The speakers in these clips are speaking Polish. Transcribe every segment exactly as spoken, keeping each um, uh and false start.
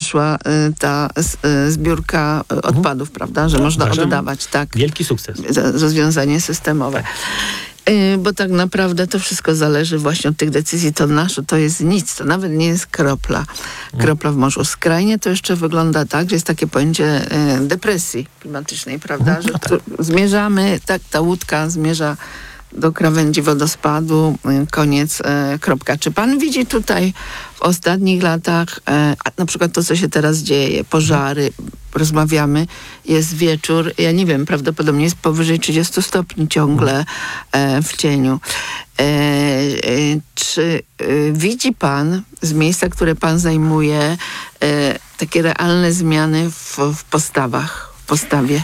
weszła y, ta y, zbiórka y, odpadów, prawda, że No, można uważam, oddawać, tak. Wielki sukces. Z- Rozwiązanie systemowe. Y, Bo tak naprawdę to wszystko zależy właśnie od tych decyzji. To nasze, to jest nic, to nawet nie jest kropla. Kropla w morzu. Skrajnie to jeszcze wygląda tak, że jest takie pojęcie y, depresji klimatycznej, prawda, że tu zmierzamy, tak, ta łódka zmierza do krawędzi wodospadu, y, koniec, y, kropka. Czy pan widzi tutaj w ostatnich latach, e, a na przykład to, co się teraz dzieje, pożary, rozmawiamy, jest wieczór, ja nie wiem, prawdopodobnie jest powyżej trzydziestu stopni ciągle e, w cieniu. E, e, czy e, widzi pan z miejsca, które pan zajmuje, e, takie realne zmiany w, w postawach, w postawie?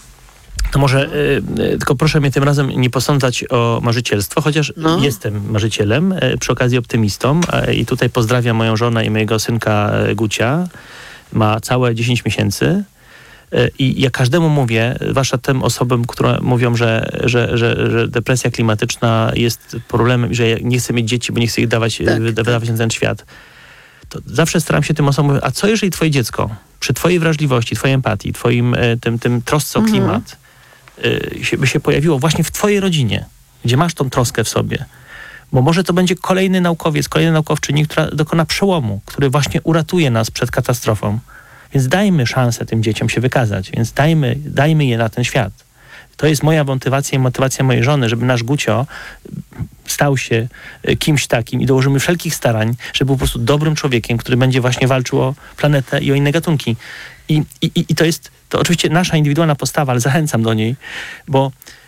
To może y, y, tylko proszę mnie tym razem nie posądzać o marzycielstwo, chociaż No. jestem marzycielem, y, przy okazji optymistą y, i tutaj pozdrawiam moją żonę i mojego synka y, Gucia. Ma całe dziesięć miesięcy y, i ja każdemu mówię, zwłaszcza tym osobom, które mówią, że, że, że, że depresja klimatyczna jest problemem i że ja nie chcę mieć dzieci, bo nie chcę ich dawać, Tak, tak, wydawać tak. na ten świat. To zawsze staram się tym osobom mówić, a co jeżeli twoje dziecko przy twojej wrażliwości, twojej empatii, twoim y, tym, tym trosce o Mhm. klimat y, się, by się pojawiło właśnie w twojej rodzinie, gdzie masz tą troskę w sobie. Bo może to będzie kolejny naukowiec, kolejny naukowczyni, która dokona przełomu, który właśnie uratuje nas przed katastrofą. Więc dajmy szansę tym dzieciom się wykazać, więc dajmy, dajmy je na ten świat. To jest moja motywacja i motywacja mojej żony, żeby nasz Gucio stał się kimś takim i dołożymy wszelkich starań, żeby był po prostu dobrym człowiekiem, który będzie właśnie walczył o planetę i o inne gatunki. I, i, i to jest to oczywiście nasza indywidualna postawa, ale zachęcam do niej, bo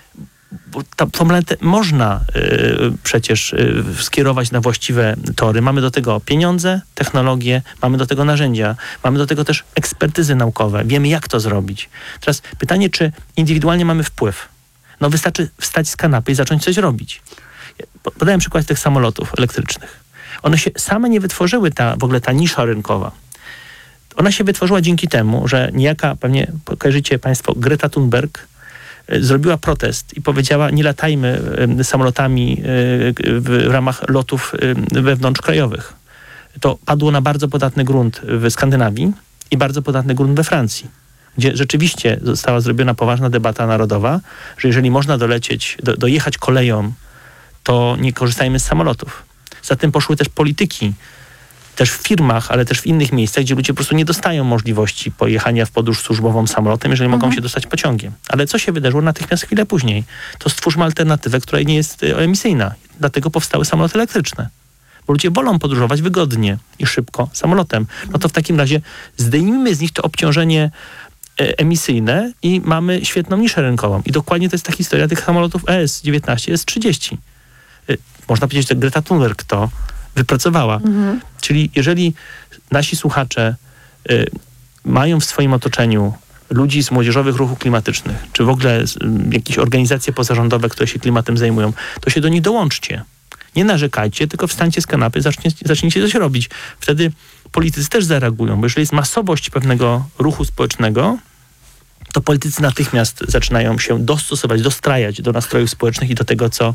Bo ta, tą planetę można y, przecież y, skierować na właściwe tory. Mamy do tego pieniądze, technologie, mamy do tego narzędzia, mamy do tego też ekspertyzy naukowe. Wiemy, jak to zrobić. Teraz pytanie, czy indywidualnie mamy wpływ? No wystarczy wstać z kanapy i zacząć coś robić. Podałem przykład tych samolotów elektrycznych. One się same nie wytworzyły, ta, w ogóle ta nisza rynkowa. Ona się wytworzyła dzięki temu, że niejaka, pewnie kojarzycie państwo, Greta Thunberg, zrobiła protest i powiedziała, nie latajmy y, samolotami y, w ramach lotów y, wewnątrzkrajowych. To padło na bardzo podatny grunt w Skandynawii i bardzo podatny grunt we Francji, gdzie rzeczywiście została zrobiona poważna debata narodowa, że jeżeli można dolecieć, do, dojechać koleją, to nie korzystajmy z samolotów. Za tym poszły też polityki, też w firmach, ale też w innych miejscach, gdzie ludzie po prostu nie dostają możliwości pojechania w podróż służbową samolotem, jeżeli mhm. mogą się dostać pociągiem. Ale co się wydarzyło natychmiast chwilę później? To stwórzmy alternatywę, która nie jest emisyjna. Dlatego powstały samoloty elektryczne. Bo ludzie wolą podróżować wygodnie i szybko samolotem. No to w takim razie zdejmijmy z nich to obciążenie emisyjne i mamy świetną niszę rynkową. I dokładnie to jest ta historia tych samolotów E S dziewiętnaście, E S trzydzieści. Można powiedzieć, że Greta Thunberg to wypracowała. Mhm. Czyli jeżeli nasi słuchacze y, mają w swoim otoczeniu ludzi z młodzieżowych ruchów klimatycznych, czy w ogóle y, jakieś organizacje pozarządowe, które się klimatem zajmują, to się do nich dołączcie. Nie narzekajcie, tylko wstańcie z kanapy, zacznie, zacznijcie coś robić. Wtedy politycy też zareagują, bo jeżeli jest masowość pewnego ruchu społecznego, to politycy natychmiast zaczynają się dostosować, dostrajać do nastrojów społecznych i do tego, co,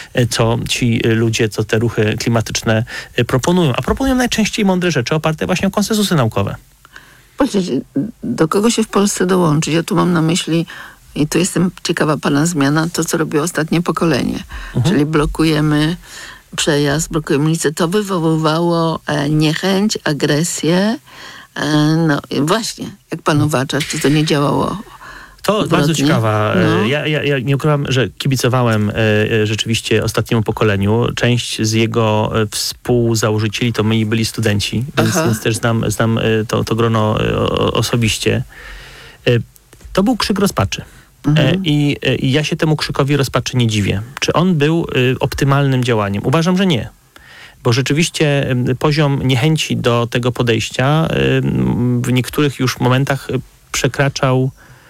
co ci ludzie, co te ruchy klimatyczne proponują. A proponują najczęściej mądre rzeczy oparte właśnie o konsensusy naukowe. Powiedz, do kogo się w Polsce dołączyć? Ja tu mam na myśli, i tu jestem ciekawa pana zmiana, to co robi ostatnie pokolenie. Mhm. Czyli blokujemy przejazd, blokujemy ulicę. To wywoływało e, niechęć, agresję. E, no właśnie, jak pan uważa, czy to nie działało? To Odwrotnie. Bardzo ciekawa. No. Ja, ja, ja nie ukrywam, że kibicowałem e, rzeczywiście ostatniemu pokoleniu. Część z jego e, współzałożycieli to my byli studenci, więc, więc też znam, znam e, to, to grono e, o, osobiście. E, to był krzyk rozpaczy. Mhm. E, i, e, I ja się temu krzykowi rozpaczy nie dziwię. Czy on był e, optymalnym działaniem? Uważam, że nie. Bo rzeczywiście e, poziom niechęci do tego podejścia e, w niektórych już momentach e, przekraczał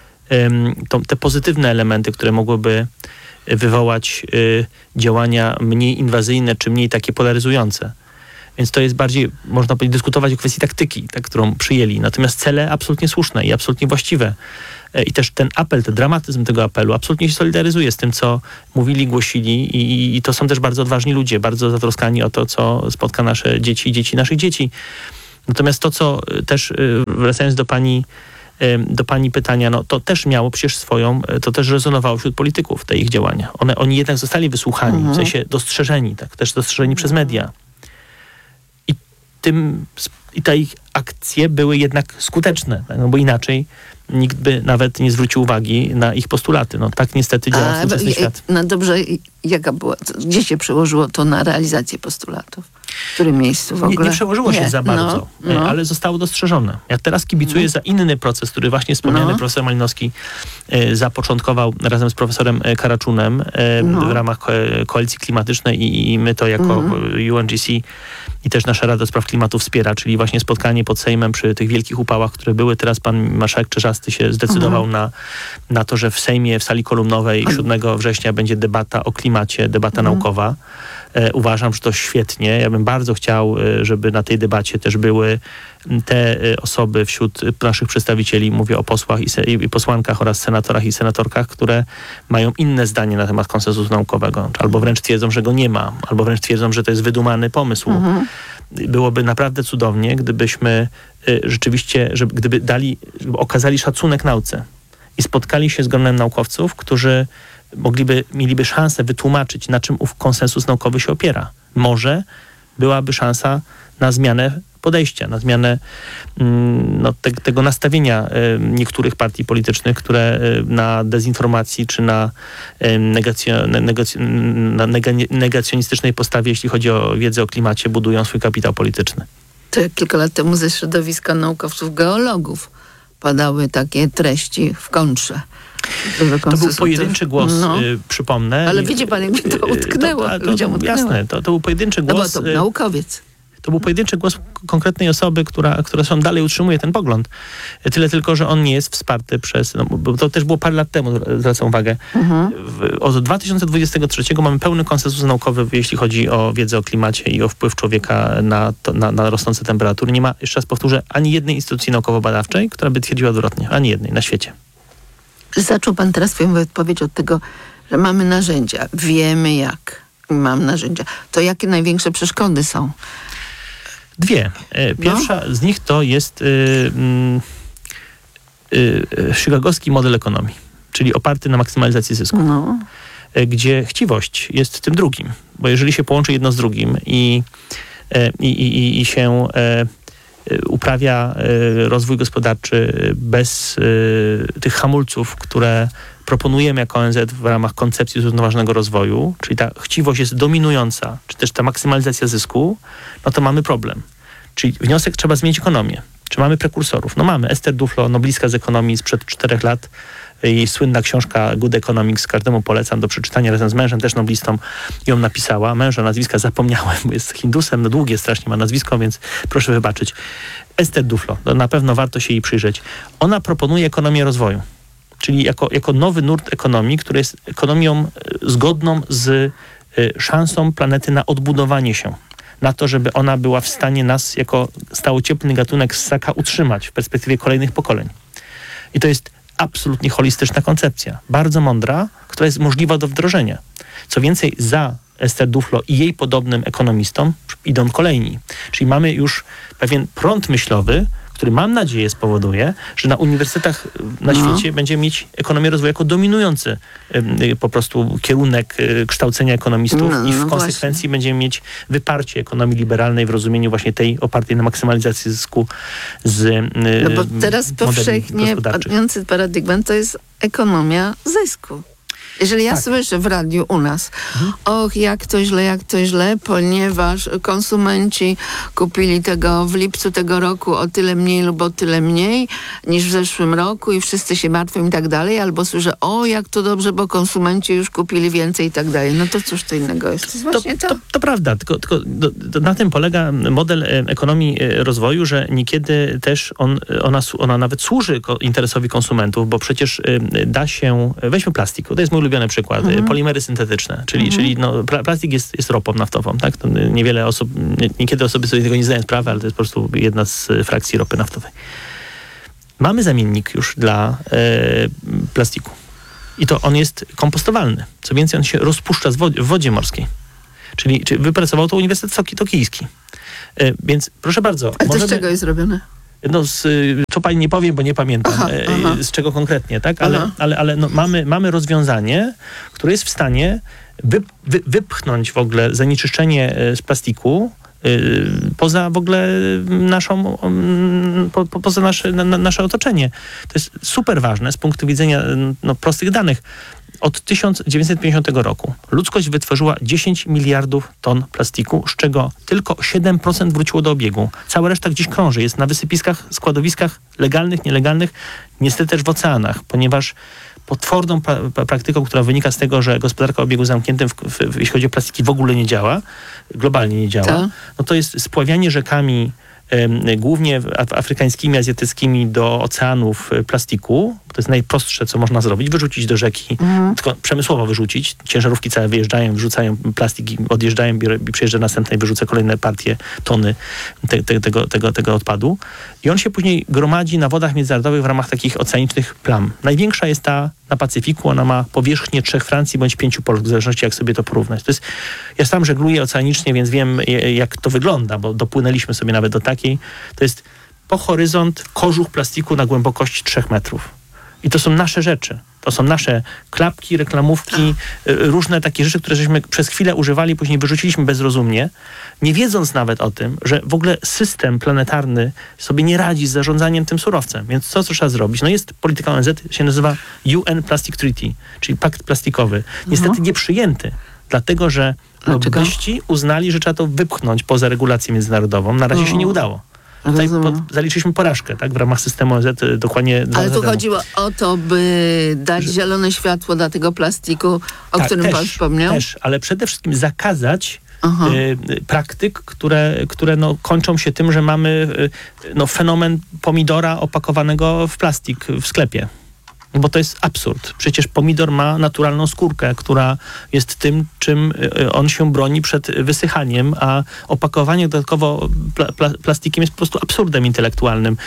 To, te pozytywne elementy, które mogłyby wywołać y, działania mniej inwazyjne, czy mniej takie polaryzujące. Więc to jest bardziej, można powiedzieć, dyskutować o kwestii taktyki, tak, którą przyjęli. Natomiast cele absolutnie słuszne i absolutnie właściwe. Y, I też ten apel, ten dramatyzm tego apelu absolutnie się solidaryzuje z tym, co mówili, głosili i, i to są też bardzo odważni ludzie, bardzo zatroskani o to, co spotka nasze dzieci i dzieci naszych dzieci. Natomiast to, co też, wracając do pani, do pani pytania, no to też miało przecież swoją, to też rezonowało wśród polityków, te ich działania. One, oni jednak zostali wysłuchani, mhm. w sensie dostrzeżeni, tak, też dostrzeżeni przez media. I tym, i te ich akcje były jednak skuteczne, tak? No bo inaczej nikt by nawet nie zwrócił uwagi na ich postulaty. No tak niestety działa A, współczesny i, świat. No dobrze, jaka była, gdzie się przełożyło to na realizację postulatów? W którym miejscu w ogóle? Nie, nie przełożyło się nie. za bardzo, no, no. ale zostało dostrzeżone. Ja teraz kibicuję no. za inny proces, który właśnie wspomniany no. profesor Malinowski e, zapoczątkował razem z profesorem Karaczunem e, no. w ramach ko- koalicji klimatycznej i, i my to jako mm. U N G C i też nasza Rada do Spraw Klimatu wspiera, czyli właśnie spotkanie pod Sejmem przy tych wielkich upałach, które były. Teraz pan marszałek Czerzasty się zdecydował mm. na, na to, że w Sejmie, w sali kolumnowej siódmego września będzie debata o klimacie, debata mm. naukowa. E, uważam, że to świetnie. Ja bym bardzo chciał, e, żeby na tej debacie też były te e, osoby wśród naszych przedstawicieli, mówię o posłach i, se, i posłankach oraz senatorach i senatorkach, które mają inne zdanie na temat konsensusu naukowego. Albo wręcz twierdzą, że go nie ma. Albo wręcz twierdzą, że to jest wydumany pomysł. Mhm. Byłoby naprawdę cudownie, gdybyśmy e, rzeczywiście, żeby, gdyby dali, żeby okazali szacunek nauce i spotkali się z gronem naukowców, którzy mogliby, mieliby szansę wytłumaczyć, na czym ów konsensus naukowy się opiera. Może byłaby szansa na zmianę podejścia, na zmianę mm, no, te, tego nastawienia y, niektórych partii politycznych, które y, na dezinformacji czy na, y, negacjo, negacjo, na nega- negacjonistycznej postawie, jeśli chodzi o wiedzę o klimacie, budują swój kapitał polityczny. To jak kilka lat temu ze środowiska naukowców, geologów padały takie treści w kontrze. To był pojedynczy głos, no. y, przypomnę. Ale widzi pan, jakby to utknęło. To, to, ludziom to, utknęło. Jasne, to, to był pojedynczy głos. No bo to naukowiec. To był pojedynczy głos konkretnej osoby, która, która są dalej utrzymuje ten pogląd. Tyle tylko, że on nie jest wsparty przez... No, bo to też było parę lat temu, zwracam uwagę. Mhm. W, od dwa tysiące dwudziestego trzeciego mamy pełny konsensus naukowy, jeśli chodzi o wiedzę o klimacie i o wpływ człowieka na, to, na, na rosnące temperatury. Nie ma, jeszcze raz powtórzę, ani jednej instytucji naukowo-badawczej, która by twierdziła odwrotnie. Ani jednej na świecie. Zaczął pan teraz swoją wypowiedź od tego, że mamy narzędzia. Wiemy jak. Mam narzędzia. To jakie największe przeszkody są? Dwie. Pierwsza no. z nich to jest y, y, y, chicagowski model ekonomii, czyli oparty na maksymalizacji zysku, no. gdzie chciwość jest tym drugim, bo jeżeli się połączy jedno z drugim i, i, i, i się uprawia rozwój gospodarczy bez tych hamulców, które proponujemy jako O N Z w ramach koncepcji zrównoważonego rozwoju, czyli ta chciwość jest dominująca, czy też ta maksymalizacja zysku, no to mamy problem. Czyli wniosek, trzeba zmienić ekonomię. Czy mamy prekursorów? No mamy. Esther Duflo, noblistka z ekonomii sprzed czterech lat. Jej słynna książka Good Economics, każdemu polecam do przeczytania, razem z mężem, też noblistą, ją napisała. Męża nazwiska zapomniałem, bo jest Hindusem, no długie strasznie ma nazwisko, więc proszę wybaczyć. Esther Duflo, to na pewno warto się jej przyjrzeć. Ona proponuje ekonomię rozwoju, czyli jako, jako nowy nurt ekonomii, który jest ekonomią zgodną z y, szansą planety na odbudowanie się. Na to, żeby ona była w stanie nas jako stałocieplny gatunek ssaka utrzymać w perspektywie kolejnych pokoleń. I to jest absolutnie holistyczna koncepcja. Bardzo mądra, która jest możliwa do wdrożenia. Co więcej, za Esther Duflo i jej podobnym ekonomistom idą kolejni. Czyli mamy już pewien prąd myślowy, który mam nadzieję spowoduje, że na uniwersytetach na no. świecie będzie mieć ekonomię rozwoju jako dominujący y, po prostu kierunek y, kształcenia ekonomistów no, no, i w konsekwencji właśnie. Będziemy mieć wyparcie ekonomii liberalnej w rozumieniu właśnie tej opartej na maksymalizacji zysku z y, No bo teraz powszechnie panujący paradygmat to jest ekonomia zysku. Jeżeli ja tak. słyszę w radiu u nas, mhm. och, jak to źle, jak to źle, ponieważ konsumenci kupili tego w lipcu tego roku o tyle mniej lub o tyle mniej niż w zeszłym roku i wszyscy się martwią i tak dalej, albo słyszę, o, jak to dobrze, bo konsumenci już kupili więcej i tak dalej. No to cóż to innego jest? To jest właśnie to. To, to, to prawda, tylko, tylko do, do, na tym polega model ekonomii rozwoju, że niekiedy też on, ona, ona nawet służy interesowi konsumentów, bo przecież da się, weźmy plastik, to jest mój ulubiony przykład, mhm. polimery syntetyczne, czyli, mhm. czyli no, plastik jest, jest ropą naftową, tak? To niewiele osób, nie, niekiedy osoby sobie tego nie zdają sprawy, ale to jest po prostu jedna z frakcji ropy naftowej. Mamy zamiennik już dla e, plastiku i to on jest kompostowalny. Co więcej, on się rozpuszcza w wodzie, w wodzie morskiej. Czyli, czyli wypracował to Uniwersytet Tokijski. E, więc proszę bardzo. A to możemy... z czego jest robione? No, z, to pani nie powiem, bo nie pamiętam Aha, e, aha. z czego konkretnie, tak? Ale, Aha. ale, ale no, mamy, mamy rozwiązanie, które jest w stanie wy, wy, wypchnąć w ogóle zanieczyszczenie e, z plastiku e, poza w ogóle naszą, mm, po, po, poza nasze, na, nasze otoczenie. To jest super ważne z punktu widzenia no, prostych danych. Od tysiąc dziewięćset pięćdziesiątego roku ludzkość wytworzyła dziesięć miliardów ton plastiku, z czego tylko siedem procent wróciło do obiegu. Cała reszta gdzieś krąży, jest na wysypiskach, składowiskach legalnych, nielegalnych, niestety też w oceanach, ponieważ potworną pra- pra- praktyką, która wynika z tego, że gospodarka o obiegu zamkniętym, w, w, w, jeśli chodzi o plastiki, w ogóle nie działa, globalnie nie działa, Tak. no to jest spławianie rzekami em, głównie af- afrykańskimi, azjatyckimi do oceanów e, plastiku. To jest najprostsze, co można zrobić. Wyrzucić do rzeki, Mhm. tylko przemysłowo wyrzucić. Ciężarówki całe wyjeżdżają, wyrzucają plastik i odjeżdżają, biorę, i przyjeżdża następna i wyrzuca kolejne partie, tony te, te, tego, tego, tego odpadu. I on się później gromadzi na wodach międzynarodowych w ramach takich oceanicznych plam. Największa jest ta na Pacyfiku. Ona ma powierzchnię trzech Francji bądź pięciu Polsk, w zależności jak sobie to porównać. To jest, ja sam żegluję oceanicznie, więc wiem, jak to wygląda, bo dopłynęliśmy sobie nawet do takiej. To jest po horyzont kożuch plastiku na głębokości trzech metrów. I to są nasze rzeczy. To są nasze klapki, reklamówki, y, różne takie rzeczy, które żeśmy przez chwilę używali, później wyrzuciliśmy bezrozumnie, nie wiedząc nawet o tym, że w ogóle system planetarny sobie nie radzi z zarządzaniem tym surowcem. Więc co, co trzeba zrobić? No jest polityka O N Z, się nazywa U N Plastic Treaty, czyli pakt plastikowy. Niestety Mhm. nie przyjęty, dlatego że Dlaczego? lobbyści uznali, że trzeba to wypchnąć poza regulację międzynarodową. Na razie się nie udało. Tutaj po, Rozumiem. zaliczyliśmy porażkę, tak? W ramach systemu O N Z y, dokładnie dwa Ale lata tu temu. chodziło o to, by dać Że- zielone światło dla tego plastiku, o Tak, którym też, pan wspomniał. Też, ale przede wszystkim zakazać Aha. y, y, praktyk, które, które no, kończą się tym, że mamy y, no, fenomen pomidora opakowanego w plastik w sklepie. Bo to jest absurd. Przecież pomidor ma naturalną skórkę, która jest tym, czym y, on się broni przed wysychaniem, a opakowanie dodatkowo pla, pla, plastikiem jest po prostu absurdem intelektualnym.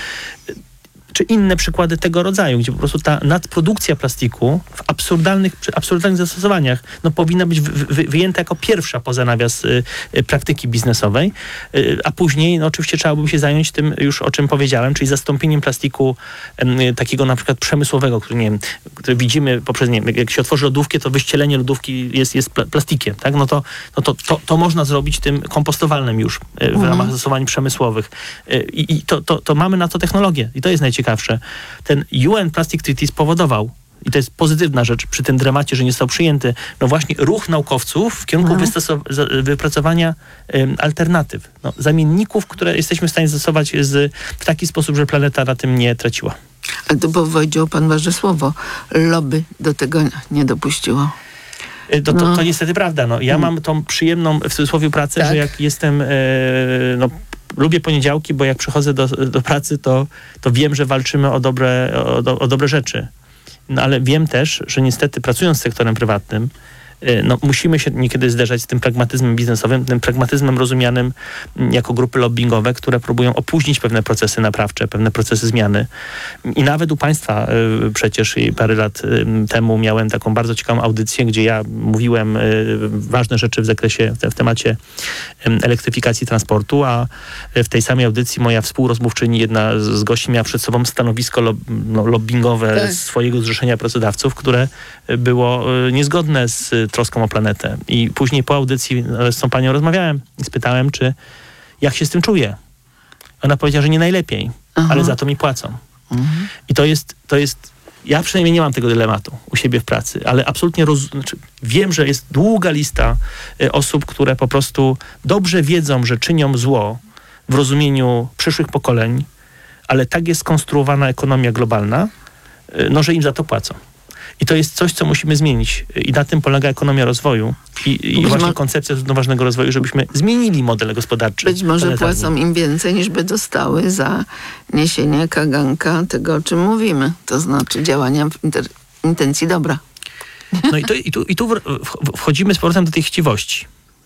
Czy inne przykłady tego rodzaju, gdzie po prostu ta nadprodukcja plastiku w absurdalnych, przy absurdalnych zastosowaniach no, powinna być wy, wy, wyjęta jako pierwsza poza nawias y, y, praktyki biznesowej, y, a później no, oczywiście trzeba by się zająć tym już, o czym powiedziałem, czyli zastąpieniem plastiku y, takiego na przykład przemysłowego, który, nie wiem, który widzimy poprzez, nie wiem, jak się otworzy lodówkę, to wyścielenie lodówki jest, jest pla, plastikiem, tak? No to, no to, to, to można zrobić tym kompostowalnym już y, w Mhm. ramach zastosowań przemysłowych. Y, I to, to, to mamy na to technologię i to jest najciekawsze. Ten U N Plastic Treaty spowodował, i to jest pozytywna rzecz przy tym dramacie, że nie został przyjęty, no właśnie ruch naukowców w kierunku Mhm. wystosow- za- wypracowania ym, alternatyw, no, zamienników, które jesteśmy w stanie zastosować z, w taki sposób, że planeta na tym nie traciła. Ale to powiedział pan ważne słowo. Lobby do tego nie dopuściło. Y, To, to, No. to niestety prawda. No. Ja mam tą przyjemną, w cudzysłowie, pracę, Tak. że jak jestem, e, no, lubię poniedziałki, bo jak przychodzę do, do pracy, to, to wiem, że walczymy o dobre, o, do- o dobre rzeczy. No ale wiem też, że niestety pracując z sektorem prywatnym, y, no, musimy się niekiedy zderzać z tym pragmatyzmem biznesowym, tym pragmatyzmem rozumianym mm, jako grupy lobbingowe, które próbują opóźnić pewne procesy naprawcze, pewne procesy zmiany. I nawet u państwa y, przecież i parę lat y, temu miałem taką bardzo ciekawą audycję, gdzie ja mówiłem y, ważne rzeczy w zakresie, w, w temacie y, elektryfikacji transportu, a w tej samej audycji moja współrozmówczyni, jedna z, z gości miała przed sobą stanowisko lob, no, lobbingowe Tak. swojego zrzeszenia pracodawców, które było y, niezgodne z y, troską o planetę. I później po audycji y, z tą panią rozmawiałem i spytałem, czy jak się z tym czuje. Ona powiedziała, że nie najlepiej, Aha. ale za to mi płacą. Mhm. I to jest, to jest, ja przynajmniej nie mam tego dylematu u siebie w pracy, ale absolutnie roz, znaczy wiem, że jest długa lista y, osób, które po prostu dobrze wiedzą, że czynią zło w rozumieniu przyszłych pokoleń, ale tak jest skonstruowana ekonomia globalna, y, no, że im za to płacą. I to jest coś, co musimy zmienić. I na tym polega ekonomia rozwoju i, i Być właśnie mo- koncepcja zrównoważonego rozwoju, żebyśmy zmienili model gospodarczy. Być może planetarny. płacą im więcej, niż by dostały za niesienie kaganka tego, o czym mówimy. To znaczy działania w inter- intencji dobra. No i, to, i tu, i tu w- w- wchodzimy z powrotem do tej chciwości.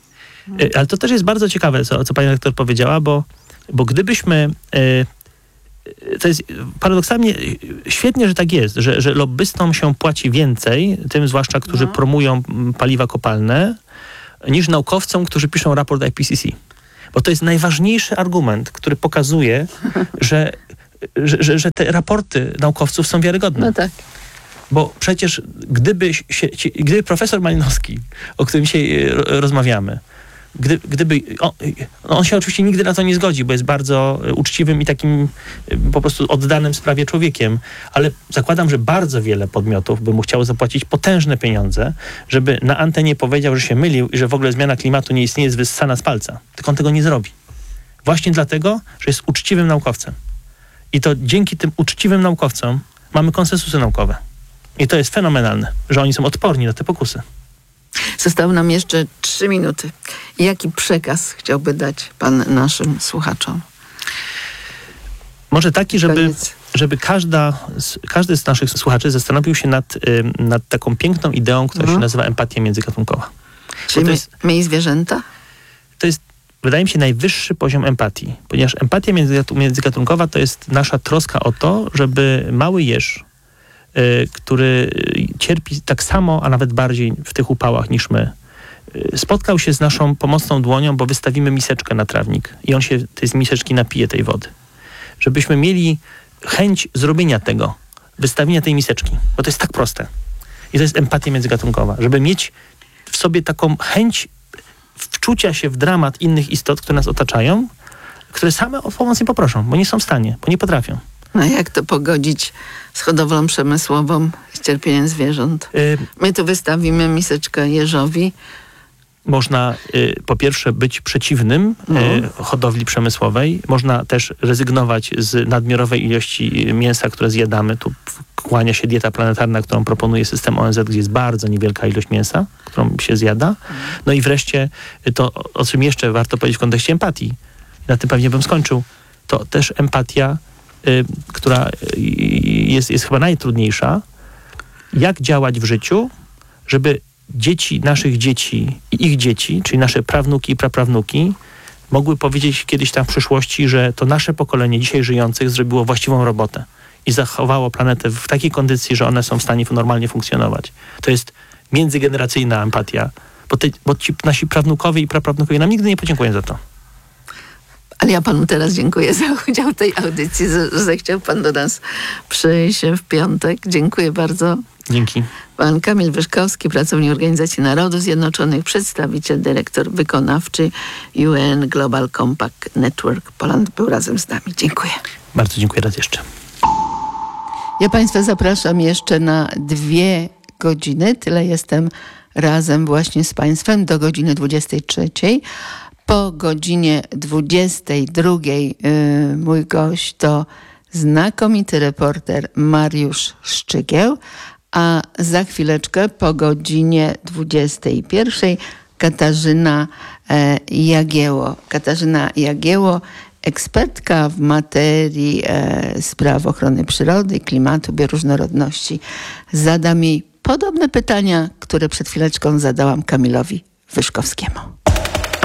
Y, Ale to też jest bardzo ciekawe, co, co pani rektor powiedziała, bo, bo gdybyśmy... y, y, To jest paradoksalnie y, świetnie, że tak jest, że, że lobbystom się płaci więcej, tym zwłaszcza, którzy No. promują mm, paliwa kopalne, niż naukowcom, którzy piszą raport I P C C. Bo to jest najważniejszy argument, który pokazuje, że, że, że, że te raporty naukowców są wiarygodne. No tak. Bo przecież gdyby, się, gdyby profesor Malinowski, o którym dzisiaj rozmawiamy, Gdy, gdyby, on, on się oczywiście nigdy na to nie zgodzi, bo jest bardzo uczciwym i takim po prostu oddanym sprawie człowiekiem, ale zakładam, że bardzo wiele podmiotów by mu chciało zapłacić potężne pieniądze, żeby na antenie powiedział, że się mylił i że w ogóle zmiana klimatu nie istnieje, jest wyssana z palca. Tylko on tego nie zrobi. Właśnie dlatego, że jest uczciwym naukowcem. I to dzięki tym uczciwym naukowcom mamy konsensusy naukowe. I to jest fenomenalne, że oni są odporni na te pokusy. Zostały nam jeszcze trzy minuty. Jaki przekaz chciałby dać pan naszym słuchaczom? Może taki, żeby, Koniec. żeby każda, każdy z naszych słuchaczy zastanowił się nad, nad taką piękną ideą, która Mhm. się nazywa empatia międzygatunkowa. Czyli to my, jest- my i zwierzęta? To jest, wydaje mi się, najwyższy poziom empatii, ponieważ empatia międzygat- międzygatunkowa to jest nasza troska o to, żeby mały jeż, y, który cierpi tak samo, a nawet bardziej w tych upałach niż my, y, spotkał się z naszą pomocną dłonią, bo wystawimy miseczkę na trawnik i on się tej z miseczki napije tej wody. Żebyśmy mieli chęć zrobienia tego, wystawienia tej miseczki, bo to jest tak proste. I to jest empatia międzygatunkowa, żeby mieć w sobie taką chęć wczucia się w dramat innych istot, które nas otaczają, które same o pomoc nie poproszą, bo nie są w stanie, bo nie potrafią. No jak to pogodzić z hodowlą przemysłową, z cierpieniem zwierząt? Y, My tu wystawimy miseczkę jeżowi. Można y, po pierwsze być przeciwnym No. y, hodowli przemysłowej. Można też rezygnować z nadmiarowej ilości y, mięsa, które zjadamy. Tu kłania się dieta planetarna, którą proponuje system O N Z, gdzie jest bardzo niewielka ilość mięsa, którą się zjada. No i wreszcie y, to, o, o czym jeszcze warto powiedzieć w kontekście empatii. Na tym pewnie bym skończył. To też empatia, y, która y, jest, jest chyba najtrudniejsza. Jak działać w życiu, żeby dzieci naszych dzieci i ich dzieci, czyli nasze prawnuki i praprawnuki, mogły powiedzieć kiedyś tam w przyszłości, że to nasze pokolenie dzisiaj żyjących zrobiło właściwą robotę i zachowało planetę w takiej kondycji, że one są w stanie normalnie funkcjonować. To jest międzygeneracyjna empatia, bo, te, bo ci nasi prawnukowie i praprawnukowie nam nigdy nie podziękują za to. Ale ja panu teraz dziękuję za udział w tej audycji, że że zechciał pan do nas przyjść w piątek. Dziękuję bardzo. Dzięki. Pan Kamil Wyszkowski, pracownik Organizacji Narodów Zjednoczonych, przedstawiciel, dyrektor wykonawczy U N Global Compact Network Poland był razem z nami. Dziękuję. Bardzo dziękuję raz jeszcze. Ja państwa zapraszam jeszcze na dwie godziny. Tyle jestem razem właśnie z państwem do godziny dwudziestej trzeciej. Po godzinie dwudziestej drugiej yy, mój gość to znakomity reporter Mariusz Szczygieł, a za chwileczkę po godzinie dwudziestej pierwszej Katarzyna e, Jagieło. Katarzyna Jagieło, ekspertka w materii e, spraw ochrony przyrody, klimatu, bioróżnorodności. Zadam jej podobne pytania, które przed chwileczką zadałam Kamilowi Wyszkowskiemu.